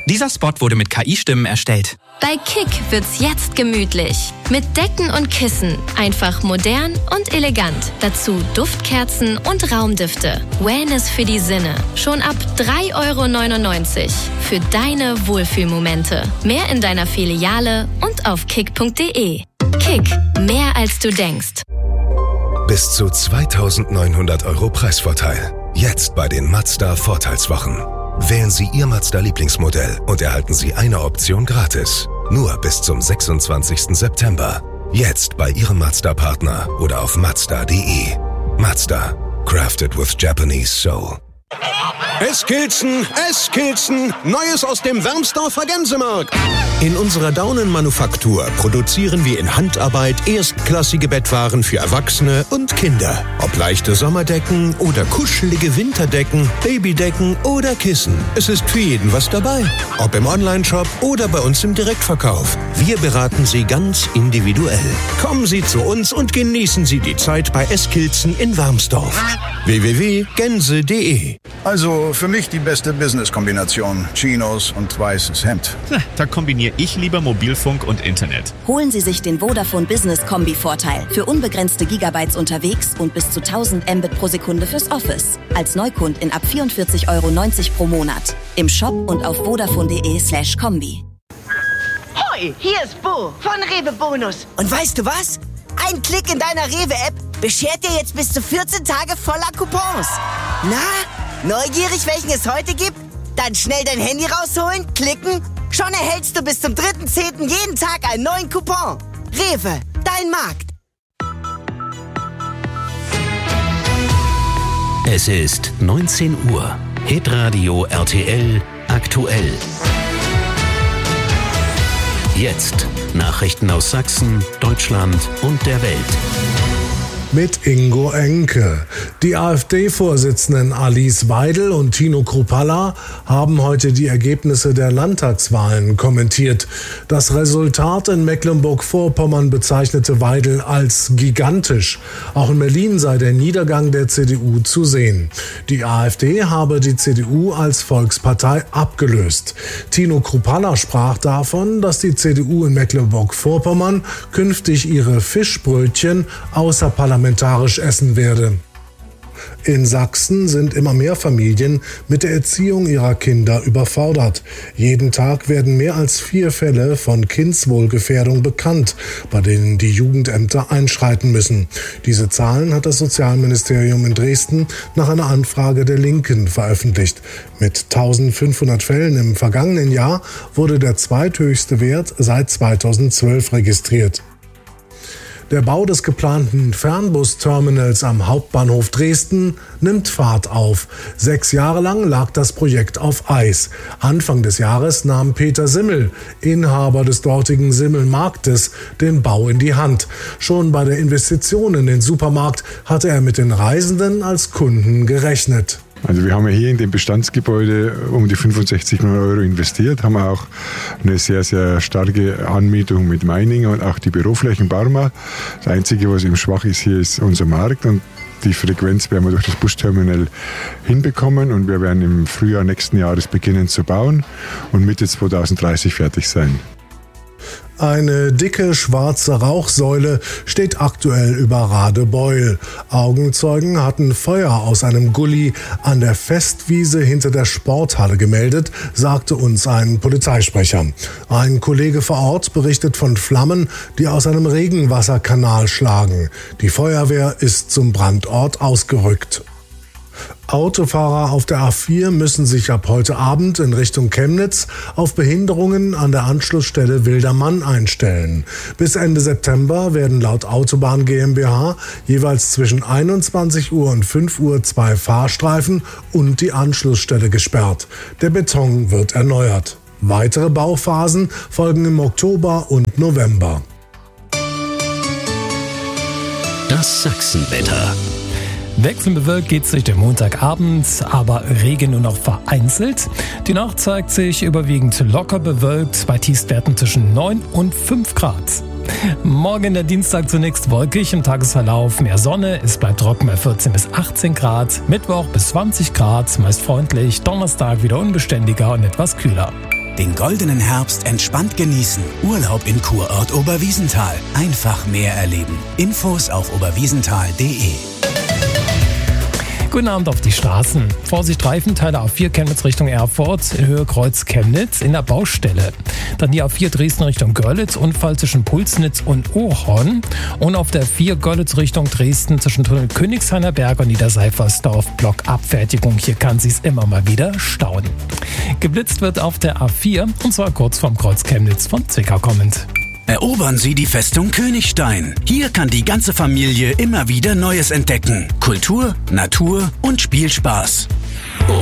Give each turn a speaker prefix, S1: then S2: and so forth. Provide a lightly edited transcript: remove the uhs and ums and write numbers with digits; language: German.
S1: Dieser Spot wurde mit KI-Stimmen erstellt.
S2: Bei Kick wird's jetzt gemütlich. Mit Decken und Kissen. Einfach modern und elegant. Dazu Duftkerzen und Raumdüfte. Wellness für die Sinne. Schon ab 3,99 € für deine Wohlfühlmomente. Mehr in deiner Filiale und auf kick.de. Kick, mehr als du denkst.
S3: Bis zu 2.900 € Preisvorteil. Jetzt bei den Mazda Vorteilswochen. Wählen Sie Ihr Mazda-Lieblingsmodell und erhalten Sie eine Option gratis. Nur bis zum 26. September. Jetzt bei Ihrem Mazda-Partner oder auf Mazda.de. Mazda. Crafted with Japanese soul.
S4: Eskilzen, Neues aus dem Wermsdorfer Gänsemarkt.
S5: In unserer Daunenmanufaktur produzieren wir in Handarbeit erstklassige Bettwaren für Erwachsene und Kinder. Ob leichte Sommerdecken oder kuschelige Winterdecken, Babydecken oder Kissen. Es ist für jeden was dabei. Ob im Onlineshop oder bei uns im Direktverkauf. Wir beraten Sie ganz individuell. Kommen Sie zu uns und genießen Sie die Zeit bei Eskilzen in Wermsdorf. www.gänse.de.
S6: Also für mich die beste Business-Kombination. Chinos und weißes Hemd.
S7: Da kombiniere ich lieber Mobilfunk und Internet.
S8: Holen Sie sich den Vodafone Business Kombi-Vorteil. Für unbegrenzte Gigabytes unterwegs und bis zu 1000 Mbit pro Sekunde fürs Office. Als Neukundin ab 44,90 € pro Monat. Im Shop und auf vodafone.de/kombi.
S9: Hoi, hier ist Bo von Rewe Bonus.
S10: Und weißt du was? Ein Klick in deiner Rewe-App beschert dir jetzt bis zu 14 Tage voller Coupons. Na, neugierig, welchen es heute gibt? Dann schnell dein Handy rausholen, klicken. Schon erhältst du bis zum 3.10. jeden Tag einen neuen Coupon. Rewe, dein Markt.
S11: Es ist 19 Uhr. Hitradio RTL aktuell. Jetzt Nachrichten aus Sachsen, Deutschland und der Welt.
S12: Mit Ingo Enke. Die AfD-Vorsitzenden Alice Weidel und Tino Kruppalla haben heute die Ergebnisse der Landtagswahlen kommentiert. Das Resultat in Mecklenburg-Vorpommern bezeichnete Weidel als gigantisch. Auch in Berlin sei der Niedergang der CDU zu sehen. Die AfD habe die CDU als Volkspartei abgelöst. Tino Kruppalla sprach davon, dass die CDU in Mecklenburg-Vorpommern künftig ihre Fischbrötchen außerparlamentarisch essen werde. In Sachsen sind immer mehr Familien mit der Erziehung ihrer Kinder überfordert. Jeden Tag werden mehr als 4 Fälle von Kindswohlgefährdung bekannt, bei denen die Jugendämter einschreiten müssen. Diese Zahlen hat das Sozialministerium in Dresden nach einer Anfrage der Linken veröffentlicht. Mit 1500 Fällen im vergangenen Jahr wurde der zweithöchste Wert seit 2012 registriert. Der Bau des geplanten Fernbusterminals am Hauptbahnhof Dresden nimmt Fahrt auf. 6 Jahre lang lag das Projekt auf Eis. Anfang des Jahres nahm Peter Simmel, Inhaber des dortigen Simmel-Marktes, den Bau in die Hand. Schon bei der Investition in den Supermarkt hatte er mit den Reisenden als Kunden gerechnet.
S13: Also wir haben ja hier in dem Bestandsgebäude um die 65 Millionen € investiert, haben auch eine sehr, sehr starke Anmietung mit Meininger und auch die Büroflächen Barmer. Das Einzige, was eben schwach ist, hier ist unser Markt und die Frequenz werden wir durch das Busterminal hinbekommen und wir werden im Frühjahr nächsten Jahres beginnen zu bauen und Mitte 2030 fertig sein.
S12: Eine dicke schwarze Rauchsäule steht aktuell über Radebeul. Augenzeugen hatten Feuer aus einem Gully an der Festwiese hinter der Sporthalle gemeldet, sagte uns ein Polizeisprecher. Ein Kollege vor Ort berichtet von Flammen, die aus einem Regenwasserkanal schlagen. Die Feuerwehr ist zum Brandort ausgerückt. Autofahrer auf der A4 müssen sich ab heute Abend in Richtung Chemnitz auf Behinderungen an der Anschlussstelle Wildermann einstellen. Bis Ende September werden laut Autobahn GmbH jeweils zwischen 21 Uhr und 5 Uhr 2 Fahrstreifen und die Anschlussstelle gesperrt. Der Beton wird erneuert. Weitere Bauphasen folgen im Oktober und November.
S11: Das Sachsenwetter.
S14: Wechselnd bewölkt geht es durch den Montagabend, aber Regen nur noch vereinzelt. Die Nacht zeigt sich überwiegend locker bewölkt, bei Tiefstwerten zwischen 9 und 5 Grad. Morgen der Dienstag zunächst wolkig, im Tagesverlauf mehr Sonne, es bleibt trocken bei 14 bis 18 Grad. Mittwoch bis 20 Grad, meist freundlich, Donnerstag wieder unbeständiger und etwas kühler.
S15: Den goldenen Herbst entspannt genießen. Urlaub in Kurort Oberwiesenthal. Einfach mehr erleben. Infos auf oberwiesenthal.de.
S14: Guten Abend auf die Straßen. Vorsicht, Reifenteile A4 Chemnitz Richtung Erfurt, in Höhe Kreuz Chemnitz in der Baustelle. Dann die A4 Dresden Richtung Görlitz, Unfall zwischen Pulsnitz und Ohorn. Und auf der 4 Görlitz Richtung Dresden zwischen Tunnel Königshainer Berg und Niederseifersdorf, Blockabfertigung. Hier kann sich's immer mal wieder stauen. Geblitzt wird auf der A4 und zwar kurz vorm Kreuz Chemnitz von Zwickau kommend.
S15: Erobern Sie die Festung Königstein. Hier kann die ganze Familie immer wieder Neues entdecken. Kultur, Natur und Spielspaß.